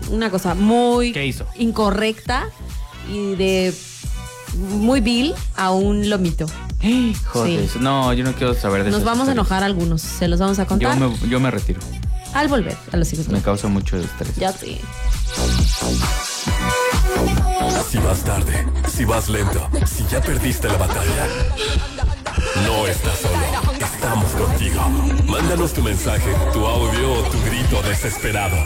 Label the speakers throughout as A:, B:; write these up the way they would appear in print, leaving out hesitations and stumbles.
A: una cosa muy
B: ¿Qué hizo?
A: incorrecta y de muy vil a un lomito.
B: Joder,
A: Sí.
B: no, yo no quiero saber de eso.
A: Nos vamos a enojar algunos, se los vamos a contar
B: Yo me retiro.
A: al volver a los hijos de
B: Me
A: la
B: causa mucho estrés.
A: Ya sí.
C: Si vas tarde, si vas lento, si ya perdiste la batalla, no estás solo. Estamos contigo. Mándanos tu mensaje, tu audio o tu grito desesperado.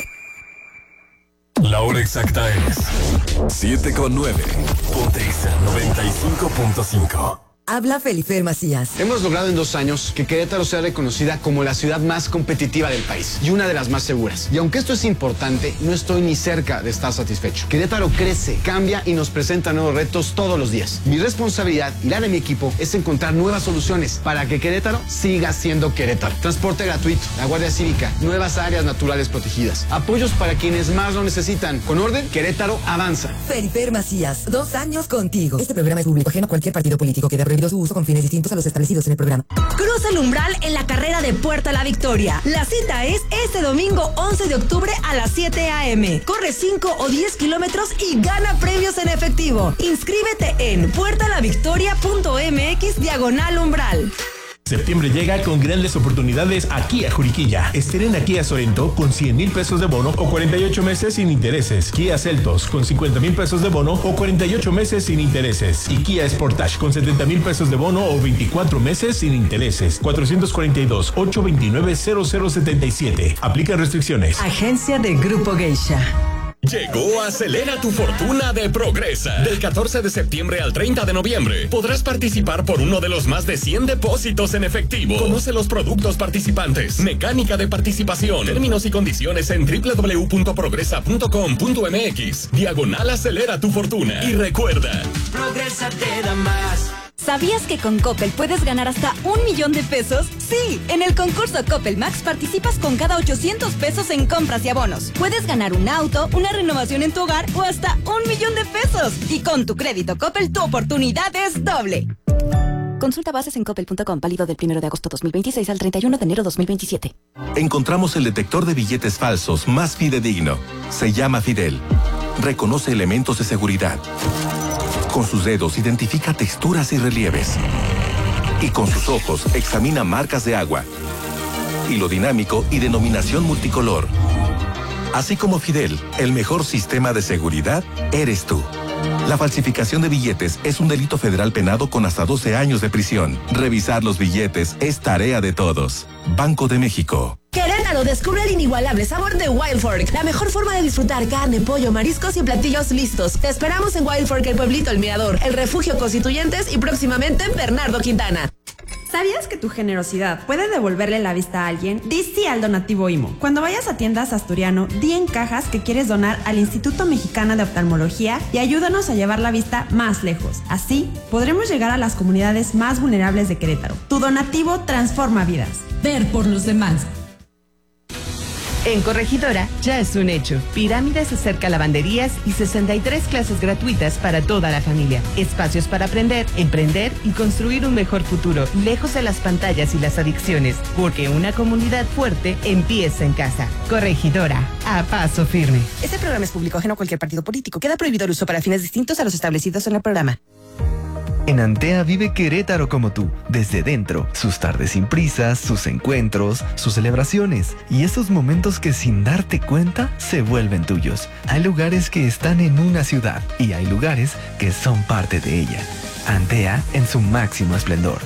C: La hora exacta es 7:09. Ponte Exa 95.5.
D: Habla Felifer Macías.
E: Hemos logrado en 2 años que Querétaro sea reconocida como la ciudad más competitiva del país y una de las más seguras. Y aunque esto es importante, no estoy ni cerca de estar satisfecho. Querétaro crece, cambia y nos presenta nuevos retos todos los días. Mi responsabilidad y la de mi equipo es encontrar nuevas soluciones para que Querétaro siga siendo Querétaro. Transporte gratuito, la Guardia Cívica, nuevas áreas naturales protegidas, apoyos para quienes más lo necesitan. Con orden, Querétaro avanza.
D: Felifer Macías, 2 años contigo. Este programa es público ajeno a cualquier partido político. Queda prohibido su uso con fines distintos a los establecidos en el programa.
F: Cruza el umbral en la carrera de Puerta a la Victoria. La cita es este domingo 11 de octubre a las 7 a.m. Corre 5 o 10 kilómetros y gana premios en efectivo. Inscríbete en puertalavictoria.mx/umbral.
G: Septiembre llega con grandes oportunidades aquí a Juriquilla. Estrena Kia Sorento con 100,000 pesos de bono o 48 meses sin intereses. Kia Seltos con 50,000 pesos de bono o 48 meses sin intereses. Y Kia Sportage con 70,000 pesos de bono o 24 meses sin intereses. 442-829-0077. Aplica restricciones.
F: Agencia de Grupo Geisha.
C: Llegó Acelera tu Fortuna de Progresa. Del 14 de septiembre al 30 de noviembre podrás participar por uno de los más de 100 depósitos en efectivo. Conoce los productos participantes, mecánica de participación, términos y condiciones en www.progresa.com.mx/Acelera tu Fortuna. Y recuerda, Progresa te da más.
F: ¿Sabías que con Coppel puedes ganar hasta 1,000,000 de pesos? Sí, en el concurso Coppel Max participas con cada 800 pesos en compras y abonos. Puedes ganar un auto, una renovación en tu hogar o hasta 1,000,000 de pesos. Y con tu crédito Coppel, tu oportunidad es doble. Consulta bases en coppel.com, válido del 1 de agosto 2026 al 31 de enero 2027.
H: Encontramos el detector de billetes falsos más fidedigno. Se llama Fidel. Reconoce elementos de seguridad. Con sus dedos identifica texturas y relieves. Y con sus ojos examina marcas de agua. Hilo dinámico y denominación multicolor. Así como Fidel, el mejor sistema de seguridad eres tú. La falsificación de billetes es un delito federal penado con hasta 12 años de prisión. Revisar los billetes es tarea de todos. Banco de México.
F: Querétaro, descubre el inigualable sabor de Wild Fork. La mejor forma de disfrutar carne, pollo, mariscos y platillos listos. Te esperamos en Wild Fork, el Pueblito, el Mirador, el Refugio Constituyentes y próximamente en Bernardo Quintana.
I: ¿Sabías que tu generosidad puede devolverle la vista a alguien? Di sí al donativo IMO. Cuando vayas a tiendas Asturiano, di en cajas que quieres donar al Instituto Mexicano de Oftalmología y ayúdanos a llevar la vista más lejos. Así, podremos llegar a las comunidades más vulnerables de Querétaro. Tu donativo transforma vidas.
F: Ver por los demás.
J: En Corregidora ya es un hecho. Pirámides acerca lavanderías y 63 clases gratuitas para toda la familia. Espacios para aprender, emprender y construir un mejor futuro, lejos de las pantallas y las adicciones, porque una comunidad fuerte empieza en casa. Corregidora, a paso firme.
F: Este programa es público ajeno a cualquier partido político. Queda prohibido el uso para fines distintos a los establecidos en el programa.
K: En Antea vive Querétaro como tú, desde dentro, sus tardes sin prisas, sus encuentros, sus celebraciones y esos momentos que sin darte cuenta se vuelven tuyos. Hay lugares que están en una ciudad y hay lugares que son parte de ella. Antea en su máximo esplendor.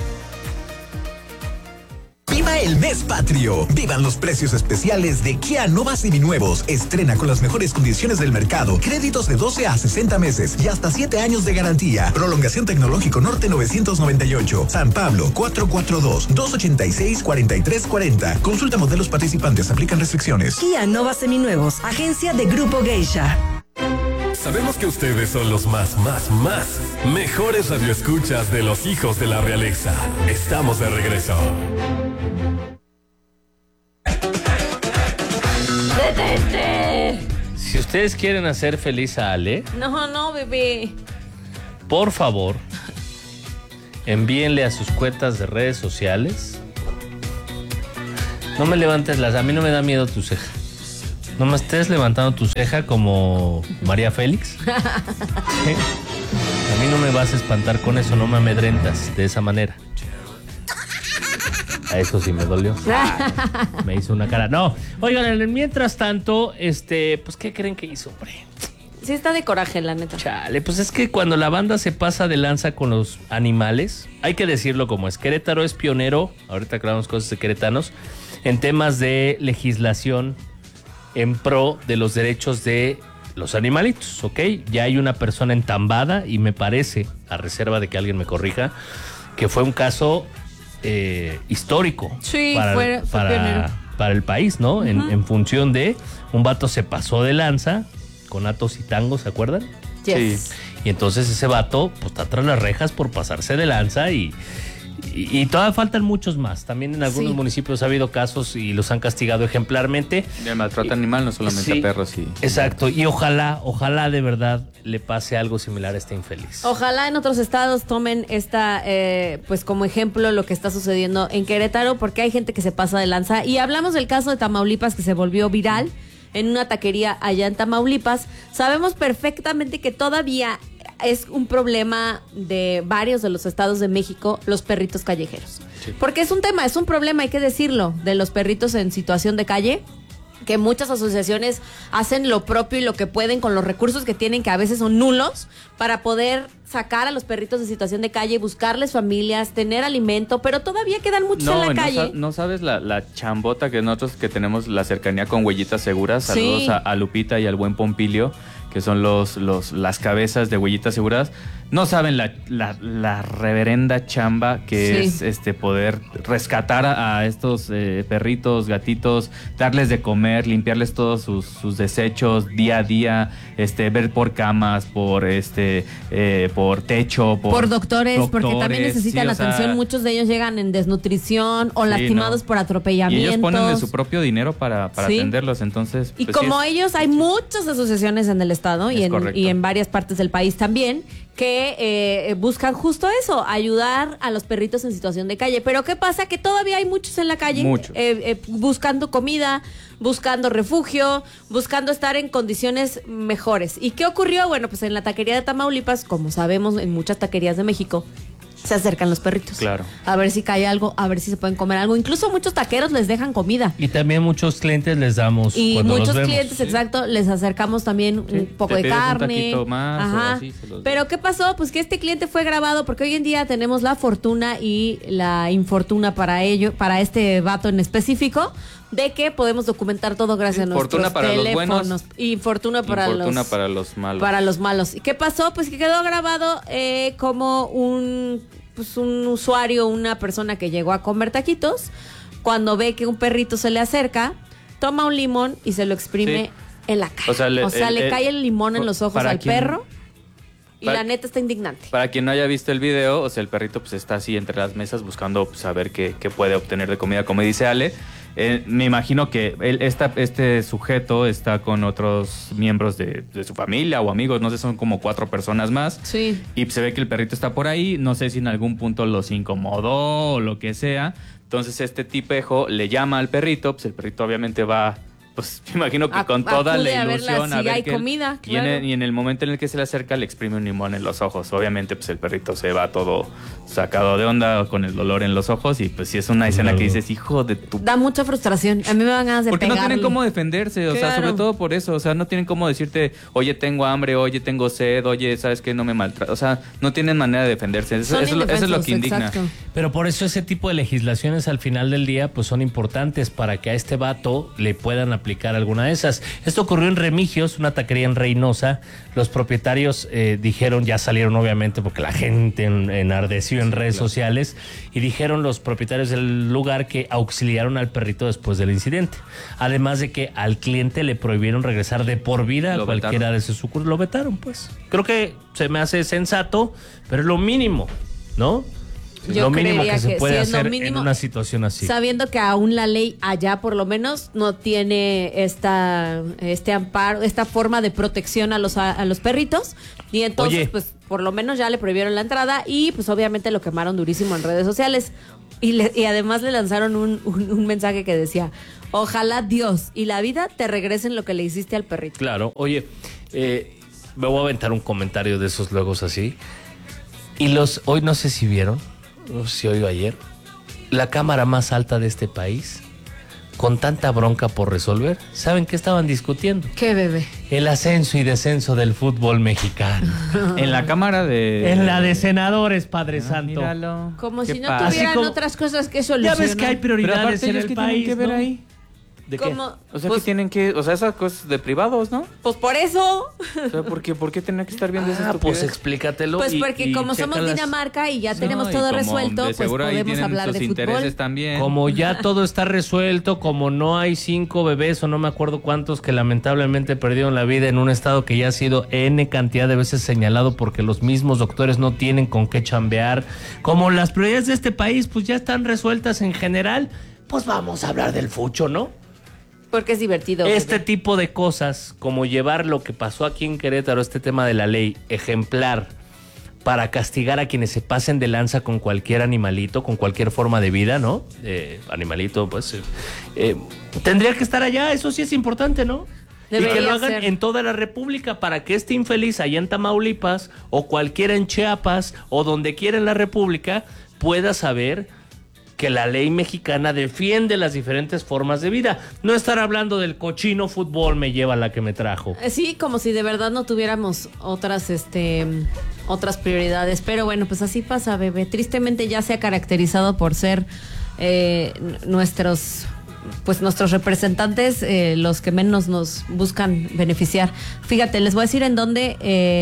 L: ¡Viva el mes patrio! ¡Vivan los precios especiales de Kia Nova Seminuevos! Estrena con las mejores condiciones del mercado. Créditos de 12 a 60 meses y hasta 7 años de garantía. Prolongación Tecnológico Norte 998. San Pablo 442-286-4340. Consulta modelos participantes. Aplican restricciones.
F: Kia Nova Seminuevos. Agencia de Grupo Geisha.
C: Sabemos que ustedes son los más mejores radioescuchas de los hijos de la realeza. Estamos de regreso.
B: Si ustedes quieren hacer feliz a Ale,
A: No, bebé.
B: por favor, envíenle a sus cuentas de redes sociales. No me levantes a mí no me da miedo tu ceja. No me estés levantando tu ceja como María Félix. A mí no me vas a espantar con eso, no me amedrentas de esa manera. A eso sí me dolió. Me hizo una cara. No, oigan, mientras tanto, pues, ¿qué creen que hizo, hombre?
A: Sí está de coraje, la neta.
B: Chale, pues es que cuando la banda se pasa de lanza con los animales, hay que decirlo como es. Querétaro es pionero, ahorita que hablamos cosas de queretanos, en temas de legislación en pro de los derechos de los animalitos, ¿ok? Ya hay una persona entambada y me parece, a reserva de que alguien me corrija, que fue un caso histórico
A: sí,
B: fue
A: pionero
B: para el país, ¿no? Uh-huh. En función de un vato se pasó de lanza con atos y tangos, ¿se acuerdan?
A: Yes.
B: Sí. Y entonces ese vato pues está tras las rejas por pasarse de lanza y todavía faltan muchos más. También en algunos municipios ha habido casos y los han castigado ejemplarmente.
M: De maltrato animal, no solamente a perros.
B: Exacto. Y ojalá de verdad le pase algo similar a este infeliz.
A: Ojalá en otros estados tomen esta, pues como ejemplo lo que está sucediendo en Querétaro, porque hay gente que se pasa de lanza. Y hablamos del caso de Tamaulipas que se volvió viral en una taquería allá en Tamaulipas. Sabemos perfectamente que todavía es un problema de varios de los estados de México, los perritos callejeros. Sí. Porque es un problema, hay que decirlo, de los perritos en situación de calle, que muchas asociaciones hacen lo propio y lo que pueden con los recursos que tienen, que a veces son nulos, para poder sacar a los perritos de situación de calle, buscarles familias, tener alimento, pero todavía quedan muchos en la calle.
M: No sabes la chambota que nosotros que tenemos la cercanía con Huellitas Seguras. Saludos a Lupita y al buen Pompilio, que son las cabezas de Huellitas Seguras. No saben la reverenda chamba que es poder rescatar a estos perritos, gatitos, darles de comer, limpiarles todos sus desechos día a día, ver por camas, por techo,
A: por doctores, porque también necesitan atención. Muchos de ellos llegan en desnutrición o lastimados por atropellamientos.
M: Y ellos ponen de su propio dinero para atenderlos, entonces.
A: Y pues como ellos, hay muchas asociaciones en el estado y en varias partes del país también que buscan justo eso, ayudar a los perritos en situación de calle. Pero ¿qué pasa? Que todavía hay muchos en la calle buscando comida, buscando refugio, buscando estar en condiciones mejores. ¿Y qué ocurrió? Bueno, pues en la taquería de Tamaulipas, como sabemos, en muchas taquerías de México, se acercan los perritos.
B: Claro.
A: A ver si cae algo, a ver si se pueden comer algo. Incluso muchos taqueros les dejan comida.
B: Y también muchos clientes les damos.
A: Y
B: cuando
A: muchos
B: los vemos.
A: clientes, exacto, les acercamos también un poco de carne.
M: Un taquito más.
A: Ajá.
M: O así,
A: Pero ¿qué pasó? Pues que este cliente fue grabado, porque hoy en día tenemos la fortuna y la infortuna para este vato en específico, de que podemos documentar todo gracias a nuestros
M: fortuna para
A: teléfonos.
M: Los buenos,
A: y fortuna para
M: los malos.
A: Para los malos. ¿Y qué pasó? Pues que quedó grabado como un usuario, una persona que llegó a comer taquitos, cuando ve que un perrito se le acerca, toma un limón y se lo exprime en la cara. O sea, le cae el limón en los ojos al perro. Y la neta está indignante.
M: Para quien no haya visto el video, o sea, el perrito pues está así entre las mesas buscando saber qué puede obtener de comida, como dice Ale. Me imagino que este sujeto está con otros miembros de su familia o amigos, no sé, son como 4 personas más.
A: Sí.
M: Y se ve que el perrito está por ahí, no sé si en algún punto los incomodó o lo que sea. Entonces este tipejo le llama al perrito, pues el perrito obviamente va... Pues me imagino que con toda la ilusión
A: a ver si hay comida,
M: y en el momento en el que se le acerca le exprime un limón en los ojos. Obviamente pues el perrito se va todo sacado de onda con el dolor en los ojos y pues sí es una escena que dices, hijo de tu...
A: Da mucha frustración, a mí me van ganas de
M: porque
A: pegarle.
M: No tienen cómo defenderse, o sea, sobre todo por eso, o sea, no tienen cómo decirte, oye, tengo hambre, oye, tengo sed, oye, ¿sabes qué? No me maltrato, o sea, no tienen manera de defenderse, eso es lo que indigna.
A: Exacto.
B: Pero por eso ese tipo de legislaciones al final del día pues son importantes para que a este vato le puedan aplicar alguna de esas. Esto ocurrió en Remigios, una taquería en Reynosa. Los propietarios dijeron, ya salieron obviamente porque la gente enardeció en redes sociales, y dijeron los propietarios del lugar que auxiliaron al perrito después del incidente. Además de que al cliente le prohibieron regresar de por vida a cualquiera de sus sucursales. Lo vetaron, pues. Creo que se me hace sensato, pero es lo mínimo, ¿no?
A: Yo
B: lo mínimo que se puede hacer
A: mínimo,
B: en una situación así.
A: Sabiendo que aún la ley allá por lo menos no tiene este amparo, esta forma de protección a los perritos, y entonces pues por lo menos ya le prohibieron la entrada y pues obviamente lo quemaron durísimo en redes sociales. Y además le lanzaron un mensaje que decía, ojalá Dios y la vida te regresen lo que le hiciste al perrito.
B: Claro, oye, me voy a aventar un comentario de esos luego así. Y hoy no sé si vieron, no sé si hoy o ayer, la cámara más alta de este país, con tanta bronca por resolver, ¿saben qué estaban discutiendo?
A: ¿Qué, bebé?
B: El ascenso y descenso del fútbol mexicano.
M: En la Cámara de...
B: En la de senadores, Padre Santo.
M: Míralo.
A: Como si no
M: pasa?
A: tuvieran otras cosas que solucionar.
B: Ya ves que hay prioridades en el
M: ¿qué
B: país,
M: tienen que ver
B: ¿no?
M: ahí?
B: ¿De qué?
M: O sea, que tienen que... O sea, esas cosas de privados, ¿no?
A: Pues por eso.
M: O sea, ¿por qué tener que estar viendo esa estupidez?
B: Pues explícatelo.
A: Pues porque como somos Dinamarca y ya tenemos todo resuelto, pues podemos hablar de fútbol.
M: También.
B: Como ya todo está resuelto, como no hay 5 bebés o no me acuerdo cuántos que lamentablemente perdieron la vida en un estado que ya ha sido N cantidad de veces señalado porque los mismos doctores no tienen con qué chambear, como las prioridades de este país pues ya están resueltas en general, pues vamos a hablar del fucho, ¿no?
A: Porque es divertido.
B: Este tipo de cosas, como llevar lo que pasó aquí en Querétaro, este tema de la ley ejemplar, para castigar a quienes se pasen de lanza con cualquier animalito, con cualquier forma de vida, ¿no? Animalito, pues, tendría que estar allá, eso sí es importante, ¿no?
A: Debería
B: y que lo hagan
A: ser.
B: en toda la República para que este infeliz allá en Tamaulipas, o cualquiera en Chiapas, o donde quiera en la República, pueda saber que la ley mexicana defiende las diferentes formas de vida. No estar hablando del cochino fútbol me lleva a la que me trajo.
A: Sí, como si de verdad no tuviéramos otras prioridades. Pero bueno, pues así pasa, bebé. Tristemente ya se ha caracterizado por ser nuestros representantes los que menos nos buscan beneficiar. Fíjate, les voy a decir en dónde,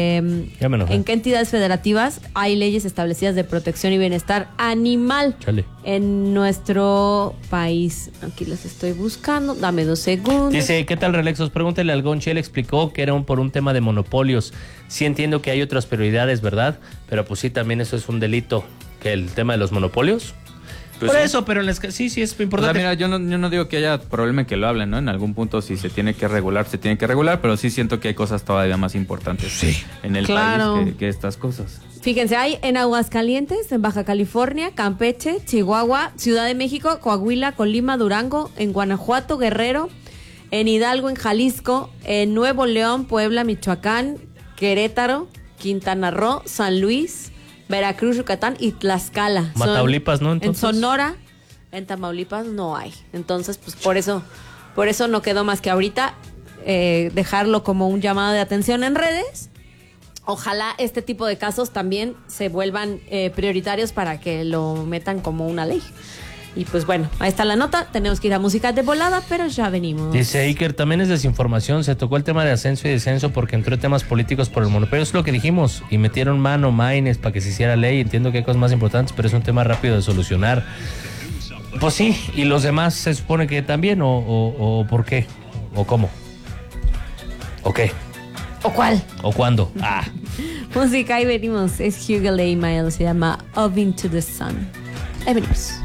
A: en qué entidades federativas hay leyes establecidas de protección y bienestar animal.
B: Chale.
A: En nuestro país. Aquí las estoy buscando, dame 2 segundos.
B: Dice, ¿qué tal, Relexos? Pregúntale al Gonche, él explicó que era por un tema de monopolios. Sí entiendo que hay otras prioridades, ¿verdad? Pero pues sí, también eso es un delito, que el tema de los monopolios. Pues por eso, pero sí es importante.
M: O sea, mira, yo no digo que haya problema en que lo hablen, ¿no? En algún punto si se tiene que regular, pero sí siento que hay cosas todavía más importantes en el país que estas cosas.
A: Fíjense, hay en Aguascalientes, en Baja California, Campeche, Chihuahua, Ciudad de México, Coahuila, Colima, Durango, en Guanajuato, Guerrero, en Hidalgo, en Jalisco, en Nuevo León, Puebla, Michoacán, Querétaro, Quintana Roo, San Luis, Veracruz, Yucatán y Tlaxcala.
B: Tamaulipas, ¿no? Entonces,
A: en Sonora, en Tamaulipas no hay. Entonces, pues por eso no quedó más que ahorita dejarlo como un llamado de atención en redes. Ojalá este tipo de casos también se vuelvan prioritarios para que lo metan como una ley. Y pues bueno, ahí está la nota. Tenemos que ir a música de volada, pero ya venimos.
B: Dice Iker, también es desinformación. Se tocó el tema de ascenso y descenso porque entró temas políticos por el monopolio. Es lo que dijimos. Y metieron mano, maines, para que se hiciera ley. Entiendo que hay cosas más importantes, pero es un tema rápido de solucionar. Pues sí, y los demás se supone que también, o ¿por qué? ¿O cómo? ¿O qué?
A: ¿O cuál?
B: ¿O cuándo?
A: Música, ahí venimos. Es Hugo Ley Miles, se llama Oven to the Sun. Ahí venimos.